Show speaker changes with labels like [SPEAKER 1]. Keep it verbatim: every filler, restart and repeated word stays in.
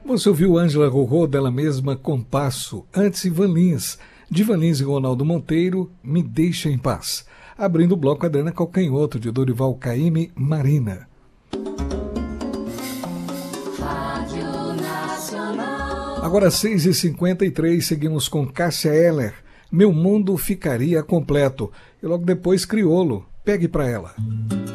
[SPEAKER 1] Você ouviu Ângela Rorô, dela mesma, Compasso. Antes, Ivan Lins. De Ivan Lins e Ronaldo Monteiro, Me Deixa em Paz. Abrindo o bloco, Adriana Calcanhoto, de Dorival Caymmi, Marina. Agora seis e cinquenta e três, seguimos com Cássia Eller. Meu mundo ficaria completo. E logo depois, Criolo. Pegue pra ela.